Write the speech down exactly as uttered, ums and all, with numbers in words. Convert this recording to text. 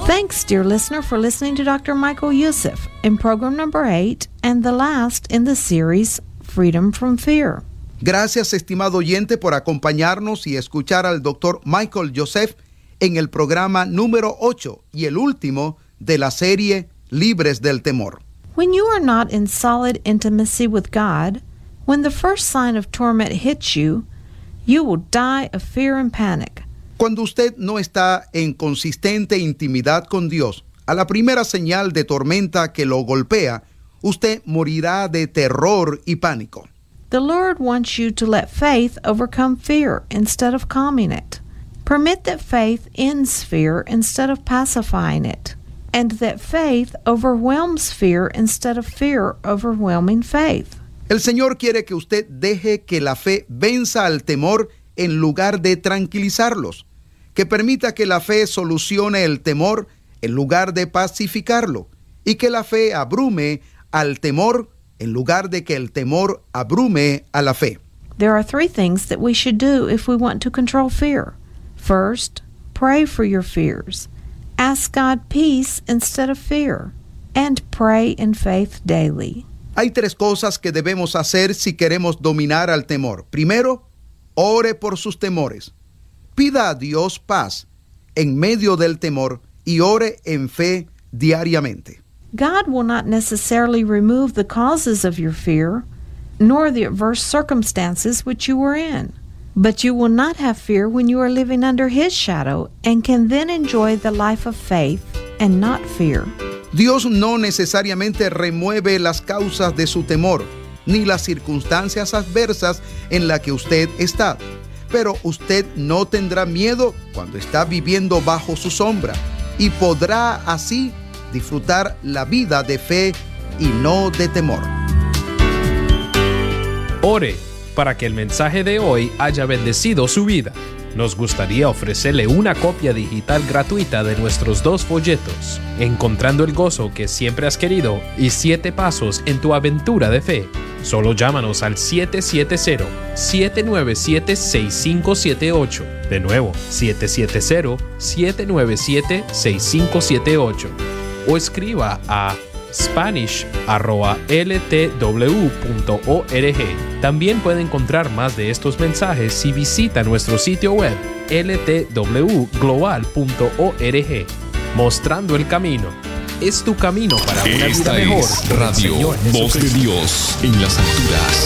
Thanks, dear listener, for listening to Doctor Michael Youssef in program number eight and the last in the series, Freedom from Fear. Gracias, estimado oyente, por acompañarnos y escuchar al doctor Michael Youssef en el programa número ocho y el último de la serie Libres del Temor. When you are not in solid intimacy with God, when the first sign of torment hits you, you will die of fear and panic. Cuando usted no está en consistente intimidad con Dios, a la primera señal de tormenta que lo golpea, usted morirá de terror y pánico. The Lord wants you to let faith overcome fear instead of calming it. Permit that faith ends fear instead of pacifying it, and that faith overwhelms fear instead of fear overwhelming faith. El Señor quiere que usted deje que la fe venza al temor en lugar de tranquilizarlos, que permita que la fe solucione el temor en lugar de pacificarlo, y que la fe abrume al temor en lugar de que el temor abrume a la fe. There are three things that we should do if we want to control fear. First, pray for your fears. Ask God peace instead of fear. And pray in faith daily. Hay tres cosas que debemos hacer si queremos dominar al temor. Primero, ore por sus temores. Pida a Dios paz en medio del temor y ore en fe diariamente. God will not necessarily remove the causes of your fear, nor the adverse circumstances which you were in. But you will not have fear when you are living under His shadow and can then enjoy the life of faith and not fear. Dios no necesariamente remueve las causas de su temor, ni las circunstancias adversas en las que usted está. Pero usted no tendrá miedo cuando está viviendo bajo su sombra y podrá así disfrutar la vida de fe y no de temor. Ore para que el mensaje de hoy haya bendecido su vida. Nos gustaría ofrecerle una copia digital gratuita de nuestros dos folletos, Encontrando el gozo que siempre has querido y Siete pasos en tu aventura de fe. Solo llámanos al siete siete cero, siete nueve siete, seis cinco siete ocho. De nuevo, siete siete cero, siete nueve siete, seis cinco siete ocho. O escriba a spanish arroba l t w punto org. También puede encontrar más de estos mensajes si visita nuestro sitio web l t w global punto org. Mostrando el camino. Es tu camino para una Esta vida mejor. es Radio Voz de Dios en las alturas.